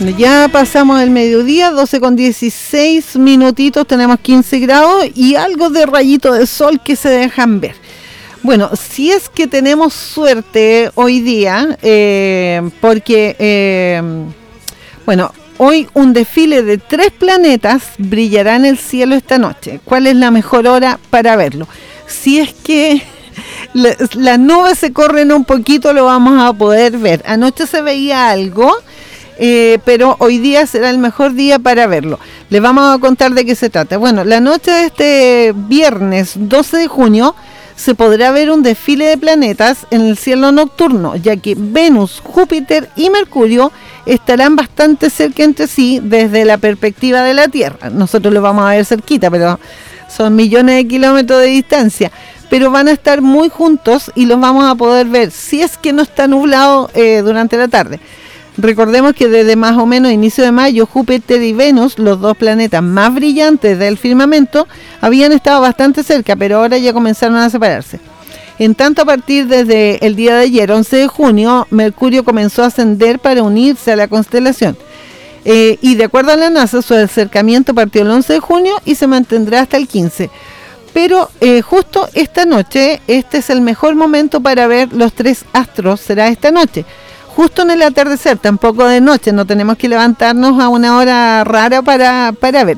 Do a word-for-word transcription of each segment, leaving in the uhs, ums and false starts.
Ya pasamos el mediodía, doce con dieciséis minutitos, tenemos quince grados y algo de rayito de sol que se dejan ver. Bueno, si es que tenemos suerte hoy día, eh, porque, eh, bueno, hoy un desfile de tres planetas brillará en el cielo esta noche. ¿Cuál es la mejor hora para verlo? Si es que la, las nubes se corren un poquito, lo vamos a poder ver. Anoche se veía algo, eh, pero hoy día será el mejor día para verlo. Les vamos a contar de qué se trata. Bueno, la noche de este viernes doce de junio se podrá ver un desfile de planetas en el cielo nocturno, ya que Venus, Júpiter y Mercurio estarán bastante cerca entre sí desde la perspectiva de la Tierra. Nosotros lo vamos a ver cerquita, pero son millones de kilómetros de distancia. Pero van a estar muy juntos y los vamos a poder ver si es que no está nublado eh, durante la tarde. Recordemos que desde más o menos inicio de mayo, Júpiter y Venus, los dos planetas más brillantes del firmamento, habían estado bastante cerca, pero ahora ya comenzaron a separarse. En tanto, a partir desde el día de ayer, once de junio, Mercurio comenzó a ascender para unirse a la constelación. Eh, y de acuerdo a la NASA, su acercamiento partió el once de junio y se mantendrá hasta el quince. Pero eh, justo esta noche, este es el mejor momento para ver los tres astros, será esta noche. Justo en el atardecer, tampoco de noche, no tenemos que levantarnos a una hora rara para, para verlo.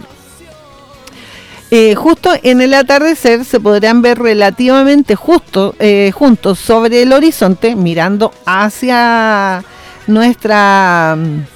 Eh, justo en el atardecer se podrán ver relativamente justo, eh, juntos sobre el horizonte, mirando hacia nuestra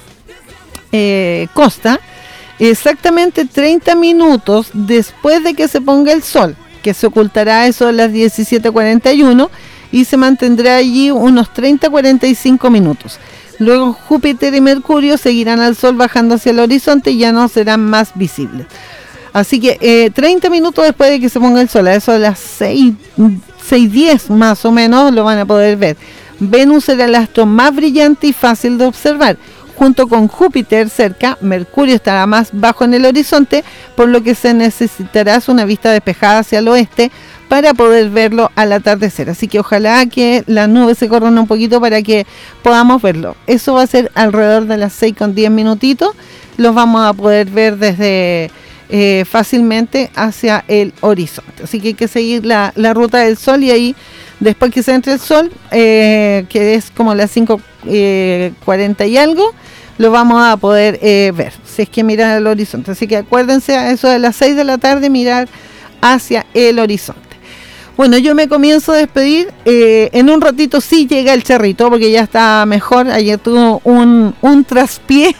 eh, costa, exactamente treinta minutos después de que se ponga el sol, que se ocultará eso a las diecisiete cuarenta y uno y se mantendrá allí unos treinta a cuarenta y cinco minutos. Luego Júpiter y Mercurio seguirán al sol bajando hacia el horizonte y ya no serán más visibles. Así que eh, treinta minutos después de que se ponga el sol, a eso de las seis diez más o menos, lo van a poder ver. Venus será el astro más brillante y fácil de observar. Junto con Júpiter cerca, Mercurio estará más bajo en el horizonte, por lo que se necesitará una vista despejada hacia el oeste para poder verlo al atardecer. Así que ojalá que las nubes se corran un poquito para que podamos verlo. Eso va a ser alrededor de las seis con diez minutitos. Los vamos a poder ver desde eh, fácilmente hacia el horizonte. Así que hay que seguir la, la ruta del sol y ahí, después que se entre el sol, eh, que es como las cinco cuarenta y algo, lo vamos a poder eh, ver, si es que miran al horizonte. Así que acuérdense a eso de las seis de la tarde, mirar hacia el horizonte. Bueno, yo me comienzo a despedir. Eh, en un ratito sí llega el charrito, porque ya está mejor. Ayer tuvo un, un traspié,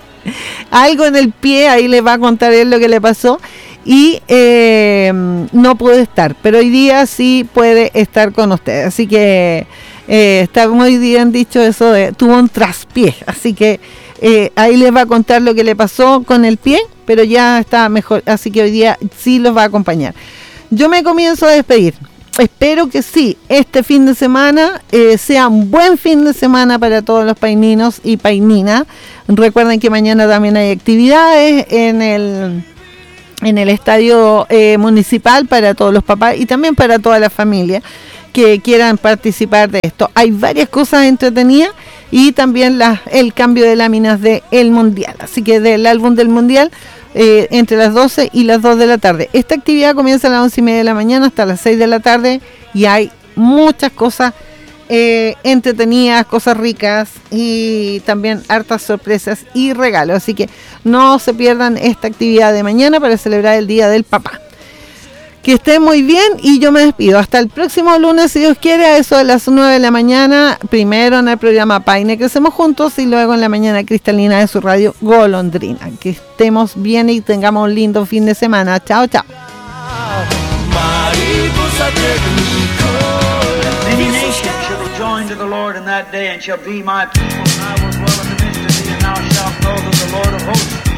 algo en el pie, ahí les va a contar él lo que le pasó. Y eh, no puede estar, pero hoy día sí puede estar con ustedes. Así que eh, está muy bien dicho eso de tuvo un traspié. Así que eh, ahí les va a contar lo que le pasó con el pie, pero ya está mejor. Así que hoy día sí los va a acompañar. Yo me comienzo a despedir. Espero que sí, este fin de semana eh, sea un buen fin de semana para todos los paininos y paininas. Recuerden que mañana también hay actividades en el... en el estadio eh, municipal para todos los papás y también para toda la familia que quieran participar de esto. Hay varias cosas entretenidas y también la, el cambio de láminas del Mundial. Así que del álbum del Mundial eh, entre las doce y las dos de la tarde. Esta actividad comienza a las once y media de la mañana hasta las seis de la tarde y hay muchas cosas Eh, entretenidas, cosas ricas y también hartas sorpresas y regalos. Así que no se pierdan esta actividad de mañana para celebrar el Día del Papá. Que estén muy bien y yo me despido. Hasta el próximo lunes, si Dios quiere, a eso de las nueve de la mañana. Primero en el programa Paine Crecemos Juntos y luego en la mañana cristalina de su radio Golondrina. Que estemos bien y tengamos un lindo fin de semana. Chao, chao. Many nations shall be joined to the Lord in that day, and shall be my people, and I will dwell in the midst of thee, and thou shalt know that the Lord of hosts